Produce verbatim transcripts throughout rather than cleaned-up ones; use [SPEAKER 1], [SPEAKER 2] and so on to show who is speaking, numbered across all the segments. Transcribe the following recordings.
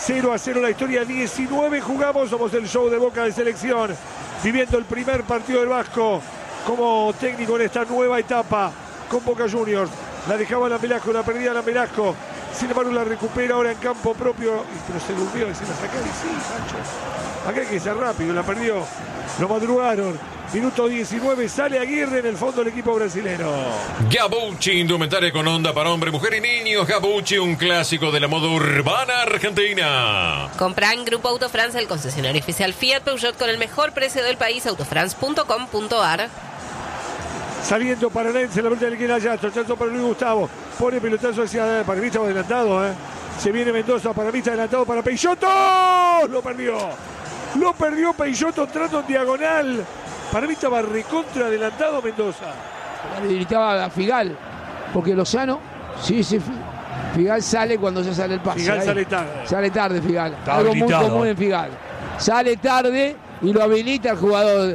[SPEAKER 1] cero a cero la historia, diecinueve jugamos, somos el show de Boca de Selección, viviendo el primer partido del Vasco como técnico en esta nueva etapa con Boca Juniors. La dejaba la Velasco, la perdía la Velasco, sin embargo la recupera ahora en campo propio, pero se durmió, se la saca y sí, macho. Acá hay que ser rápido, la perdió, lo madrugaron. Minuto diecinueve, sale Aguirre en el fondo del equipo brasileño.
[SPEAKER 2] Gabucci, indumentaria con onda para hombre, mujer y niños. Gabucci, un clásico de la moda urbana argentina.
[SPEAKER 3] Compra en Grupo Autofrance, el concesionario oficial Fiat Peugeot con el mejor precio del país, autofrance punto com punto ar.
[SPEAKER 1] Saliendo Paranaense, la pelota le queda allá, tratando para Luis Gustavo. Pone pelotazo hacia para mí estaba adelantado, ¿eh? Se viene Mendoza, para mí está adelantado para Peixoto. Lo perdió. Lo perdió Peixoto entrando en diagonal. Para mí estaba recontra adelantado Mendoza.
[SPEAKER 4] Gritaba a Figal, porque Lozano, sí, sí, Figal sale cuando ya sale el pase.
[SPEAKER 1] Figal
[SPEAKER 4] ahí.
[SPEAKER 1] sale tarde.
[SPEAKER 4] Sale tarde Figal.
[SPEAKER 5] Estaba
[SPEAKER 4] Algo
[SPEAKER 5] habilitado.
[SPEAKER 4] muy común en Figal. Sale tarde y lo habilita el jugador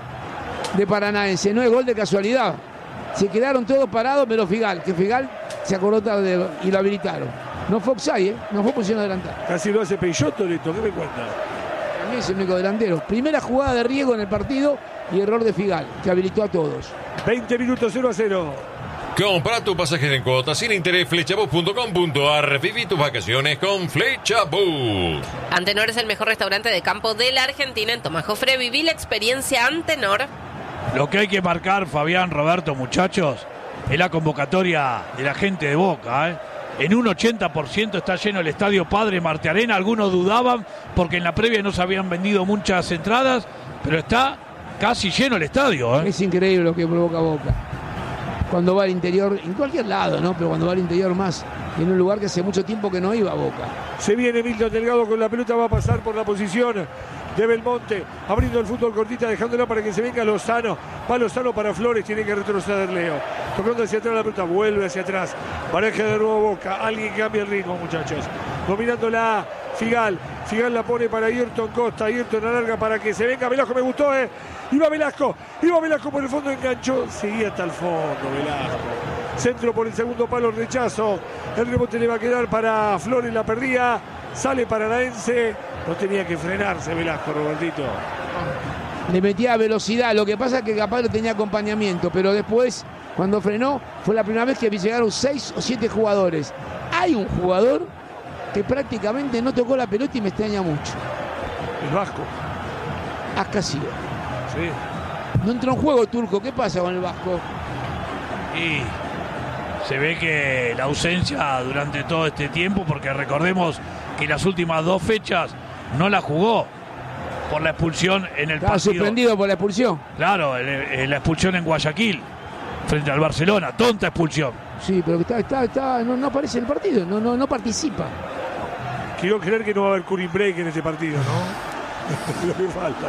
[SPEAKER 4] de Paranaense. No es gol de casualidad. Se quedaron todos parados, pero Figal, que Figal se acordó tarde y lo habilitaron. No fue offside, ¿eh? No fue posición adelantada.
[SPEAKER 1] Casi lo hace Peixoto, Leto, ¿qué me cuenta?
[SPEAKER 4] A mí es el único delantero. Primera jugada de riesgo en el partido y error de Figal, que habilitó a todos.
[SPEAKER 1] veinte minutos, cero a cero.
[SPEAKER 2] Compra tu pasaje en cuotas sin interés, flechabus punto com punto ar. Viví tus vacaciones con Flechabus.
[SPEAKER 3] Antenor es el mejor restaurante de campo de la Argentina. En Tomás Jofre viví la experiencia Antenor.
[SPEAKER 5] Lo que hay que marcar, Fabián, Roberto, muchachos, es la convocatoria de la gente de Boca, ¿eh? En un ochenta por ciento está lleno el estadio Padre Marte Arena. Algunos dudaban porque en la previa no se habían vendido muchas entradas, pero está casi lleno el estadio, ¿eh?
[SPEAKER 4] Es increíble lo que provoca Boca. Cuando va al interior, en cualquier lado, ¿no? Pero cuando va al interior más, en un lugar que hace mucho tiempo que no iba a Boca.
[SPEAKER 1] Se viene Milton Delgado con la pelota, va a pasar por la posición de Belmonte, abriendo el fútbol cortita, dejándola para que se venga Lozano. Va Lozano para Flores, tiene que retroceder Leo. Tocando hacia atrás la pelota, vuelve hacia atrás. Maneja de nuevo Boca, alguien cambia el ritmo, muchachos. Dominándola Figal, Figal la pone para Ayrton Costa, Ayrton alarga para que se venga Velasco, me gustó, eh. Iba Velasco, iba Velasco por el fondo, enganchó, seguía hasta el fondo Velasco. Centro por el segundo palo, rechazo. El rebote le va a quedar para Flores, la perdía. Sale Paranaense. No tenía que frenarse Velasco, Robertito.
[SPEAKER 4] Le metía velocidad, lo que pasa es que capaz no tenía acompañamiento, pero después, cuando frenó, fue la primera vez que llegaron seis o siete jugadores. Hay un jugador que prácticamente no tocó la pelota y me extraña mucho.
[SPEAKER 1] El Vasco.
[SPEAKER 4] Ascasío.
[SPEAKER 1] Sí.
[SPEAKER 4] No entró en juego Turco, ¿qué pasa con el Vasco?
[SPEAKER 5] Y se ve que la ausencia durante todo este tiempo, porque recordemos que las últimas dos fechas no la jugó por la expulsión en el
[SPEAKER 4] Estaba
[SPEAKER 5] partido.
[SPEAKER 4] suspendido por la expulsión.
[SPEAKER 5] Claro, el- el- la expulsión en Guayaquil frente al Barcelona, tonta expulsión.
[SPEAKER 4] Sí, pero está, está, está, no, no aparece en el partido, no, no, no participa.
[SPEAKER 1] Quiero creer que no va a haber cooling break en este partido, ¿no? Lo que falta,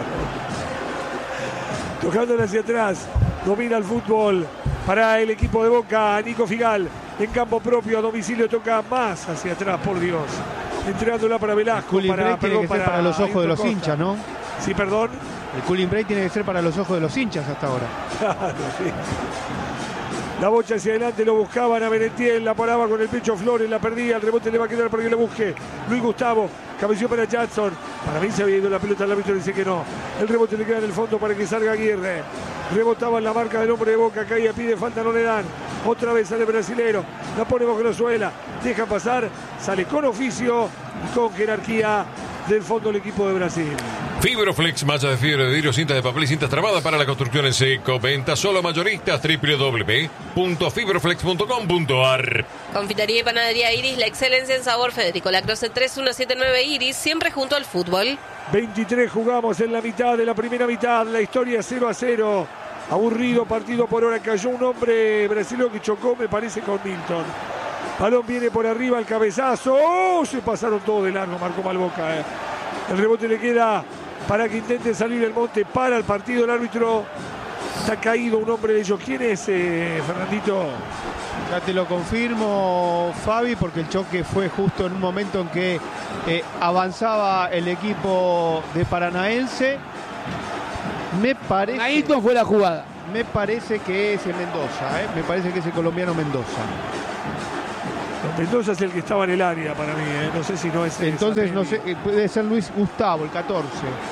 [SPEAKER 1] ¿no? Tocándole hacia atrás, domina el fútbol para el equipo de Boca, Nico Figal. En campo propio, a domicilio, toca más hacia atrás, por Dios. Entregándola para Velasco.
[SPEAKER 6] Cooling
[SPEAKER 1] para,
[SPEAKER 6] break tiene
[SPEAKER 1] perdón,
[SPEAKER 6] que ser para los ojos de
[SPEAKER 1] Ayrton
[SPEAKER 6] los
[SPEAKER 1] Costa.
[SPEAKER 6] hinchas, ¿no?
[SPEAKER 1] Sí, perdón.
[SPEAKER 6] El cooling break tiene que ser para los ojos de los hinchas hasta ahora.
[SPEAKER 1] Claro, sí. La bocha hacia adelante, lo buscaban a Merentiel, la paraba con el pecho Flores, la perdía, el rebote le va a quedar para que lo busque Luis Gustavo, cabeció para Jackson, para mí se había ido la pelota, el árbitro dice que no, el rebote le queda en el fondo para que salga Aguirre, rebotaba en la marca del hombre de Boca, caía, pide falta, no le dan, otra vez sale brasilero, la pone bajo la suela, deja pasar, sale con oficio y con jerarquía del fondo el equipo de Brasil.
[SPEAKER 2] Fibroflex, malla de fibra de vidrio, cinta de papel y cintas trabadas para la construcción en seco. Venta solo mayoristas, doble u doble u doble u punto fibroflex punto com punto ar.
[SPEAKER 3] Confitería y panadería Iris, la excelencia en sabor. Federico Lacroce tres uno siete nueve Iris, siempre junto al fútbol.
[SPEAKER 1] veintitrés jugamos en la mitad de la primera mitad, la historia cero a cero. Aburrido partido por hora, cayó un hombre brasileño que chocó, me parece, con Milton. Balón viene por arriba, el cabezazo. ¡Oh! Se pasaron todos de largo, marcó mal Boca. Eh. El rebote le queda para que intente salir el Monte. Para el partido el árbitro. Está caído un hombre de ellos. ¿Quién es, eh, Fernandito?
[SPEAKER 6] Ya te lo confirmo, Fabi, porque el choque fue justo en un momento en que eh, avanzaba el equipo de Paranaense. Me parece,
[SPEAKER 4] Ayrton fue la jugada.
[SPEAKER 6] me parece que es el Mendoza, ¿eh? Me parece que es el colombiano Mendoza.
[SPEAKER 1] Mendoza es el que estaba en el área para mí, ¿eh? No sé si no es.
[SPEAKER 6] Entonces, no sé, puede ser Luis Gustavo, el catorce.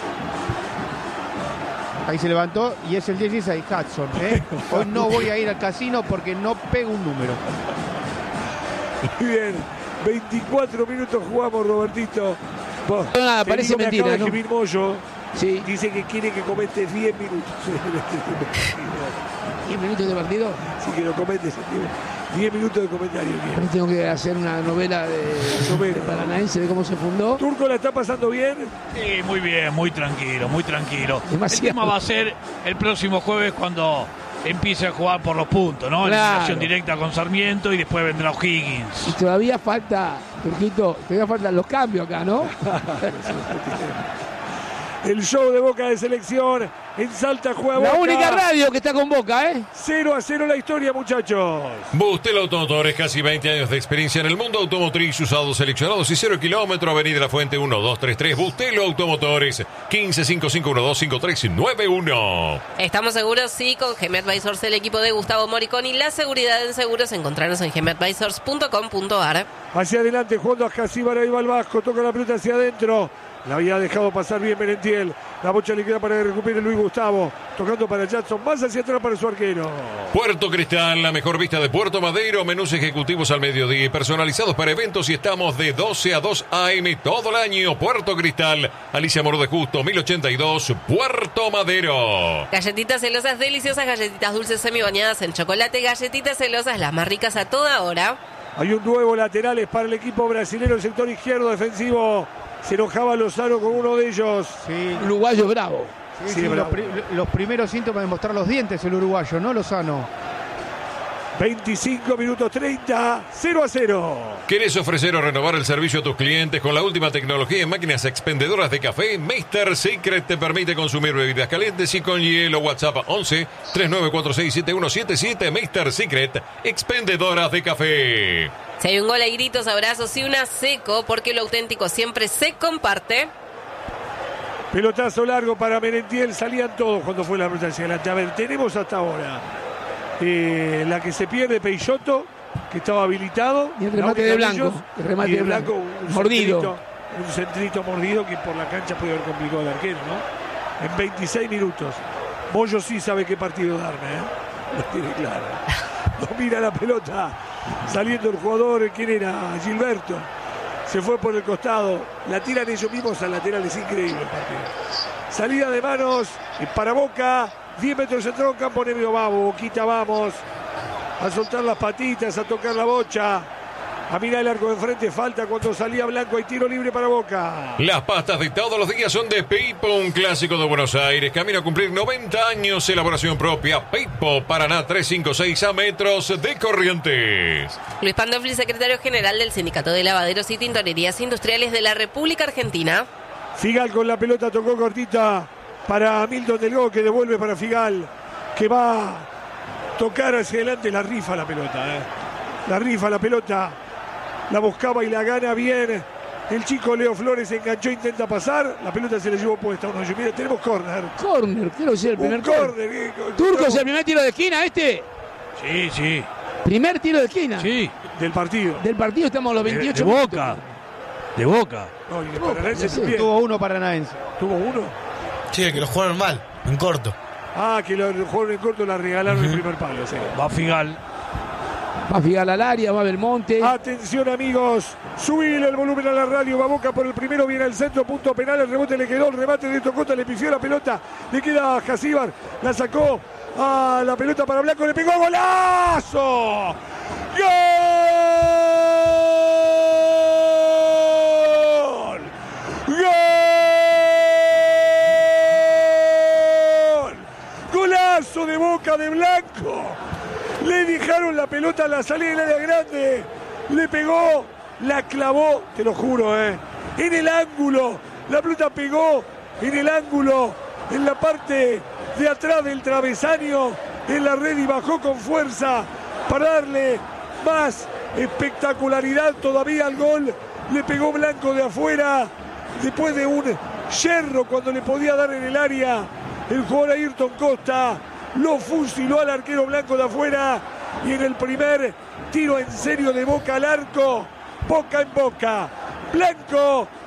[SPEAKER 6] Ahí se levantó y es el dieciséis, Hudson. ¿eh? Hoy no voy a ir al casino porque no pego un número.
[SPEAKER 1] Muy bien, veinticuatro minutos jugamos, Robertito. Vos,
[SPEAKER 4] No, nada, parece
[SPEAKER 1] digo, me
[SPEAKER 4] mentira,
[SPEAKER 1] acaba de
[SPEAKER 4] ¿no?
[SPEAKER 1] escribir Moyo,
[SPEAKER 4] Sí.
[SPEAKER 1] dice que quiere que comentes diez minutos.
[SPEAKER 4] ¿diez minutos de partido?
[SPEAKER 1] Sí, que lo comentes. diez minutos de comentario.
[SPEAKER 4] Ahora tengo que hacer una novela de, de Paranaense, de cómo se fundó.
[SPEAKER 1] ¿Turco la está pasando bien?
[SPEAKER 5] Sí, muy bien, muy tranquilo, muy tranquilo.
[SPEAKER 4] Demasiado.
[SPEAKER 5] El tema va a ser el próximo jueves cuando empiece a jugar por los puntos, ¿no?
[SPEAKER 4] Claro.
[SPEAKER 5] Eliminación directa con Sarmiento y después vendrá O'Higgins.
[SPEAKER 4] Y todavía falta, Turquito, todavía faltan los cambios acá, ¿no?
[SPEAKER 1] El show de Boca de selección en Salta juega
[SPEAKER 4] La
[SPEAKER 1] Boca.
[SPEAKER 4] única radio que está con Boca, ¿eh?
[SPEAKER 1] cero a cero la historia, muchachos.
[SPEAKER 2] Bustel Automotores, casi veinte años de experiencia en el mundo automotriz, usados seleccionados y cero kilómetro, Avenida La Fuente uno dos tres tres, Bustel Automotores, quince cinco cinco uno dos cinco tres nueve uno.
[SPEAKER 3] Estamos seguros, sí, con G M Advisors, el equipo de Gustavo Moriconi. La seguridad en seguros, encontrarnos en g m advisors punto com punto a r.
[SPEAKER 1] Hacia adelante, jugando a Casíbar, ahí va el Vasco, toca la pelota hacia adentro. La había dejado pasar bien Merentiel. La bocha le queda para que recupere Luis Gustavo. Tocando para Jackson, más hacia atrás para su arquero.
[SPEAKER 2] Puerto Cristal, la mejor vista de Puerto Madero, menús ejecutivos al mediodía y personalizados para eventos y estamos de doce a dos a eme todo el año. Puerto Cristal, Alicia Moro de Justo, mil ochenta y dos, Puerto Madero.
[SPEAKER 3] Galletitas celosas deliciosas, galletitas dulces semi-bañadas en chocolate, galletitas celosas las más ricas a toda hora.
[SPEAKER 1] Hay un nuevo laterales para el equipo brasilero, el sector izquierdo defensivo. Se enojaba Lozano con uno de ellos.
[SPEAKER 6] Sí,
[SPEAKER 4] Uruguayo bravo.
[SPEAKER 6] sí,
[SPEAKER 1] Sí,
[SPEAKER 6] sí,
[SPEAKER 1] bravo.
[SPEAKER 6] los, pri- los primeros síntomas de mostrar los dientes el uruguayo, ¿no, Lozano?
[SPEAKER 1] veinticinco minutos treinta, cero a cero.
[SPEAKER 2] ¿Querés ofrecer o renovar el servicio a tus clientes con la última tecnología en máquinas expendedoras de café? mister Secret te permite consumir bebidas calientes y con hielo. WhatsApp once, treinta y nueve cuarenta y seis, setenta y uno setenta y siete. mister Secret, expendedoras de café.
[SPEAKER 3] Si hay un gol, hay gritos, abrazos y una seco, porque lo auténtico siempre se comparte.
[SPEAKER 1] Pelotazo largo para Merentiel, salían todos cuando fue la pelota hacia adelante. A ver, tenemos hasta ahora eh, la que se pierde Peixoto, que estaba habilitado.
[SPEAKER 4] Y el
[SPEAKER 1] La
[SPEAKER 4] remate
[SPEAKER 1] única
[SPEAKER 4] de Blanco,
[SPEAKER 1] ellos,
[SPEAKER 4] el remate
[SPEAKER 1] y
[SPEAKER 4] de
[SPEAKER 1] de Blanco,
[SPEAKER 4] Blanco.
[SPEAKER 1] un
[SPEAKER 4] Mordido.
[SPEAKER 1] centrito, un centrito mordido que por la cancha puede haber complicado al arquero, ¿no? En veintiséis minutos. Moyo sí sabe qué partido darme, ¿eh? Lo tiene claro. No mira la pelota. Saliendo el jugador, ¿quién era? Gilberto. Se fue por el costado. La tiran ellos mismos al lateral. Es increíble el partido. Salida de manos para Boca. diez metros centro, campo Nevio. Vamos, Boquita, vamos. A soltar las patitas, a tocar la bocha. A mirar el arco de enfrente. Falta cuando salía Blanco. Hay tiro libre para Boca.
[SPEAKER 2] Las pastas de todos los días son de Pipo, un clásico de Buenos Aires. Camino a cumplir noventa años, elaboración propia. Pipo, Paraná trescientos cincuenta y seis, a metros de Corrientes.
[SPEAKER 3] Luis Pandolfi, secretario general del Sindicato de Lavaderos y Tintorerías Industriales de la República Argentina.
[SPEAKER 1] Figal con la pelota, tocó cortita para Milton Delgado, que devuelve para Figal, que va a tocar hacia adelante. La rifa la pelota, ¿eh? La rifa la pelota. La buscaba y la gana bien. El chico Leo Flores enganchó, intenta pasar. La pelota se le llevó puesta a uno de ellos. Mira, tenemos córner.
[SPEAKER 4] Córner, quiero decir el primer
[SPEAKER 1] Un
[SPEAKER 4] córner.
[SPEAKER 1] córner. eh,
[SPEAKER 4] Turco, ¿es el primer tiro de esquina este?
[SPEAKER 5] Sí, sí,
[SPEAKER 4] Primer tiro de esquina.
[SPEAKER 5] sí.
[SPEAKER 1] Del partido.
[SPEAKER 4] Del partido estamos a los
[SPEAKER 5] De,
[SPEAKER 4] veintiocho
[SPEAKER 5] de
[SPEAKER 4] minutos.
[SPEAKER 5] Boca. De Boca.
[SPEAKER 1] No, y de
[SPEAKER 4] Boca,
[SPEAKER 1] Paranaense
[SPEAKER 4] ya sé.
[SPEAKER 1] también.
[SPEAKER 6] Tuvo uno paranaense.
[SPEAKER 1] ¿Tuvo uno?
[SPEAKER 7] Sí, que lo jugaron mal, en corto.
[SPEAKER 1] Ah, que lo jugaron en corto, la regalaron el primer palo. Sí.
[SPEAKER 5] Va Figal.
[SPEAKER 4] Va a Figal al área, va Belmonte.
[SPEAKER 1] Atención, amigos, subile el volumen a la radio. Va Boca por el primero, viene al centro, punto penal. El rebote le quedó, el remate de Tocota, le pifió la pelota. Le queda a Jasíbar, la sacó a la pelota para Blanco, le pegó golazo. ¡Gol! ¡Gol! Golazo de Boca de Blanco. Le dejaron la pelota a la salida del área grande. Le pegó, la clavó, te lo juro, ¿eh? En el ángulo. La pelota pegó en el ángulo, en la parte de atrás del travesaño, en la red, y bajó con fuerza para darle más espectacularidad todavía al gol. Le pegó Blanco de afuera, después de un yerro cuando le podía dar en el área. El jugador Ayrton Costa lo fusiló al arquero Blanco de afuera, y en el primer Tiro en serio de Boca al arco. Boca en Boca. Blanco